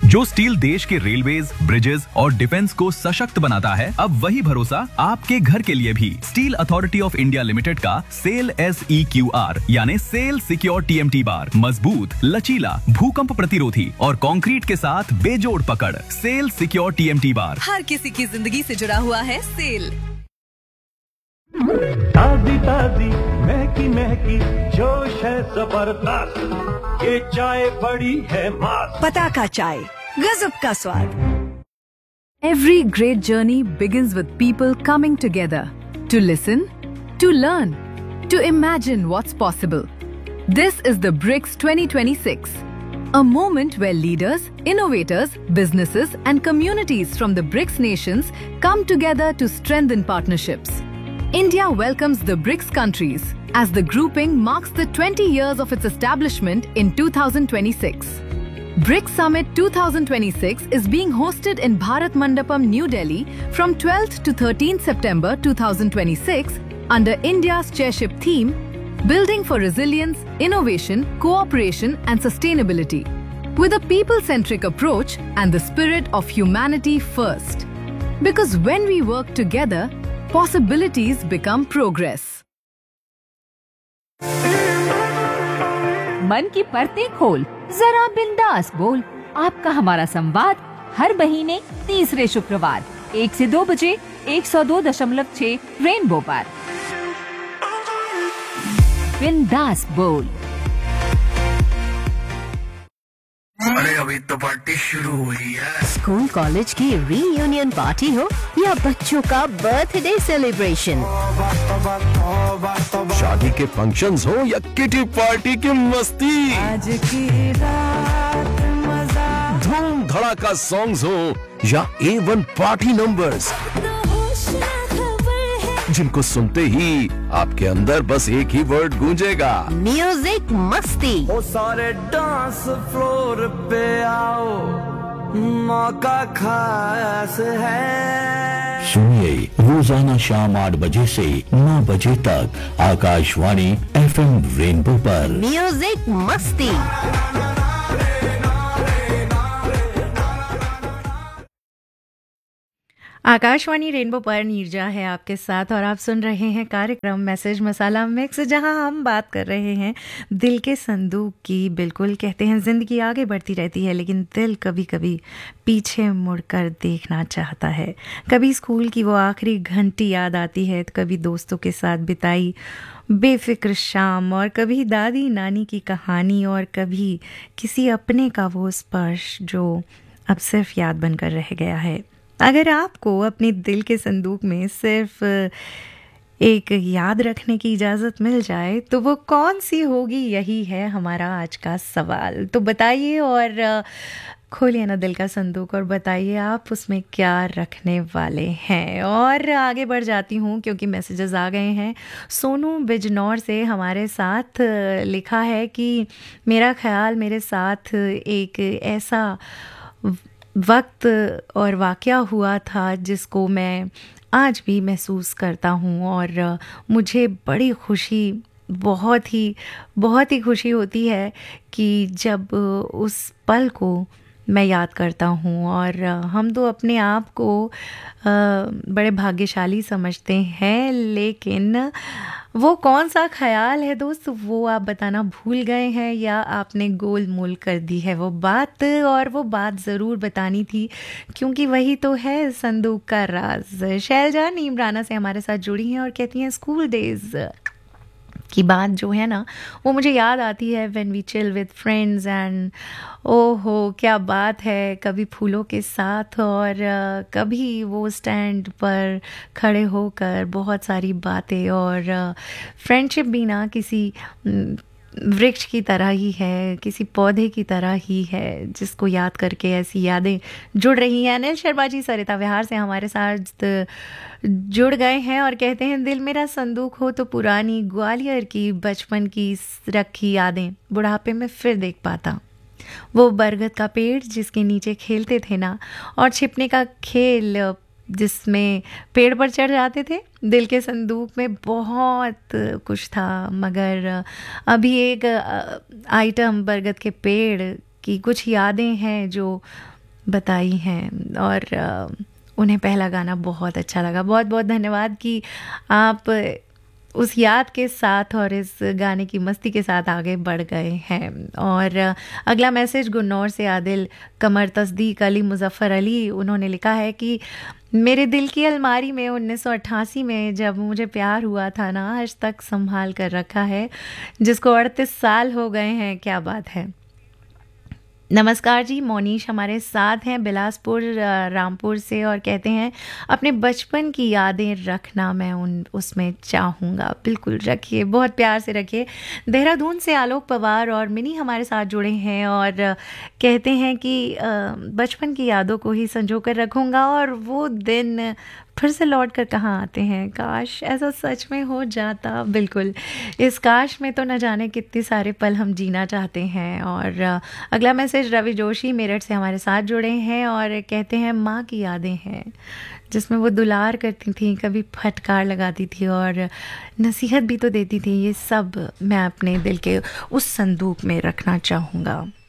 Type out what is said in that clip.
जो स्टील देश के रेलवेज, ब्रिजेस और डिफेंस को सशक्त बनाता है, अब वही भरोसा आपके घर के लिए भी। Steel authority of India limited का सेल SEQR यानी सेल सिक्योर TMT बार मजबूत, लचीला, भूकंप प्रतिरोधी और कंक्रीट के साथ बेजोड़ पकड़। सेल सिक्योर TMT बार हर किसी की जिंदगी से जुड़ा हुआ है। सेल ताजी ताजी महकी महकी जोश है जबरदस्त, ये चाय बड़ी है मस्त। पताका चाय, गजब का स्वाद। Every great journey begins with people coming together to listen, to learn, to imagine what's possible. This is the BRICS 2026, a moment where leaders, innovators, businesses and communities from the BRICS nations come together to strengthen partnerships. India welcomes the BRICS countries as the grouping marks the 20 years of its establishment in 2026. BRICS Summit 2026 is being hosted in Bharat Mandapam, New Delhi from 12th to 13th September 2026 under India's chairship theme, Building for Resilience, Innovation, Cooperation and Sustainability, with a people-centric approach and the spirit of humanity first. Because when we work together, possibilities become progress. मन की परतें खोल, जरा बिंदास बोल। आपका हमारा संवाद हर महीने तीसरे शुक्रवार 1 से 2 बजे 102.6 रेनबो पर। बिंदास बोल। अरे अभी तो पार्टी शुरू हुई है। स्कूल कॉलेज की रीयूनियन पार्टी हो या बच्चों का बर्थडे सेलिब्रेशन, शादी के फंक्शंस हो या किटी पार्टी की मस्ती, आज की रात मजा, धूम धड़ाका सॉन्ग्स हो या A1 पार्टी नंबर्स, जिनको सुनते ही आपके अंदर बस एक ही वर्ड गूंजेगा, म्यूजिक मस्ती। वो सारे डांस फ्लोर पे आओ, मौका खास है। सुनिए रोजाना शाम 8 बजे से 9 बजे तक आकाशवाणी FM रेनबो पर म्यूजिक मस्ती। आकाशवाणी रेनबो पर नीरजा है आपके साथ और आप सुन रहे हैं कार्यक्रम मैसेज मसाला मिक्स, जहां हम बात कर रहे हैं दिल के संदूक की। बिल्कुल कहते हैं ज़िंदगी आगे बढ़ती रहती है लेकिन दिल कभी कभी पीछे मुड़कर देखना चाहता है। कभी स्कूल की वो आखिरी घंटी याद आती है, तो कभी दोस्तों के साथ बिताई बेफिक्र शाम, और कभी दादी नानी की कहानी, और कभी किसी अपने का वो स्पर्श जो अब सिर्फ याद बनकर रह गया है। अगर आपको अपने दिल के संदूक में सिर्फ एक याद रखने की इजाज़त मिल जाए तो वो कौन सी होगी, यही है हमारा आज का सवाल। तो बताइए और खोलिए ना दिल का संदूक और बताइए आप उसमें क्या रखने वाले हैं। और आगे बढ़ जाती हूँ क्योंकि मैसेजेस आ गए हैं। सोनू बिजनौर से हमारे साथ लिखा है कि मेरा ख्याल मेरे साथ एक ऐसा वक्त और वाक़या हुआ था जिसको मैं आज भी महसूस करता हूँ, और मुझे बड़ी खुशी, बहुत ही खुशी होती है कि जब उस पल को मैं याद करता हूँ। और हम तो अपने आप को बड़े भाग्यशाली समझते हैं, लेकिन वो कौन सा ख्याल है दोस्त, वो आप बताना भूल गए हैं या आपने गोल मोल कर दी है वो बात। और वो बात ज़रूर बतानी थी क्योंकि वही तो है संदूक का राज। शैलजा नीमराना से हमारे साथ जुड़ी हैं और कहती हैं स्कूल डेज़ की बात जो है ना वो मुझे याद आती है when we chill with friends, and ओहो क्या बात है, कभी फूलों के साथ और कभी वो स्टैंड पर खड़े होकर बहुत सारी बातें। और फ्रेंडशिप भी ना किसी वृक्ष की तरह ही है, किसी पौधे की तरह ही है जिसको याद करके ऐसी यादें जुड़ रही हैं। अनिल शर्मा जी सरिता विहार से हमारे साथ जुड़ गए हैं और कहते हैं दिल मेरा संदूक हो तो पुरानी ग्वालियर की बचपन की रखी यादें बुढ़ापे में फिर देख पाता। वो बरगद का पेड़ जिसके नीचे खेलते थे ना, और छिपने का खेल जिसमें पेड़ पर चढ़ जाते थे। दिल के संदूक में बहुत कुछ था, मगर अभी एक आइटम बरगद के पेड़ की कुछ यादें हैं जो बताई हैं और उन्हें पहला गाना बहुत अच्छा लगा। बहुत बहुत धन्यवाद कि आप उस याद के साथ और इस गाने की मस्ती के साथ आगे बढ़ गए हैं। और अगला मैसेज गुन्नौर से आदिल कमर तस्दीक अली मुजफ्फर अली, उन्होंने लिखा है कि मेरे दिल की अलमारी में 1988 में जब मुझे प्यार हुआ था ना, आज तक संभाल कर रखा है, जिसको 38 साल हो गए हैं। क्या बात है। नमस्कार जी, मोनीश हमारे साथ हैं बिलासपुर रामपुर से और कहते हैं अपने बचपन की यादें रखना मैं उसमें चाहूँगा। बिल्कुल रखिए, बहुत प्यार से रखिए। देहरादून से आलोक पवार और मिनी हमारे साथ जुड़े हैं और कहते हैं कि बचपन की यादों को ही संजो कर रखूँगा और वो दिन फिर से लौट कर कहाँ आते हैं। काश ऐसा सच में हो जाता। बिल्कुल, इस काश में तो न जाने कितने सारे पल हम जीना चाहते हैं। और अगला मैसेज रवि जोशी मेरठ से हमारे साथ जुड़े हैं और कहते हैं माँ की यादें हैं, जिसमें वो दुलार करती थी, कभी फटकार लगाती थी और नसीहत भी तो देती थी। ये सब मैं अपने दिल के उस संदूक में रखना चाहूँगा।